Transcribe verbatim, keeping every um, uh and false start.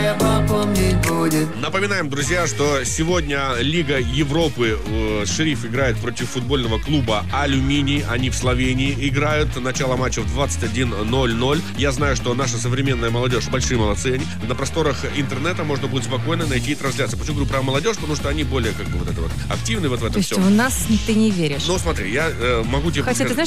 небо помнить будет. Напоминаем, друзья, что сегодня Лига Европы, э, Шериф играет против футбольного клуба Алюминий. Они в Словении играют. Начало матча в двадцать один ноль ноль. Я знаю, что наша современная молодежь большие молодцы. Они на просторах интернета можно будет спокойно найти трансляцию. Почему говорю про молодежь? Потому что они более как бы вот это вот активны вот в этом То есть всем. в нас ты не веришь? Ну, смотри, я э, могу тебе Хотя, подсказать. ты знаешь,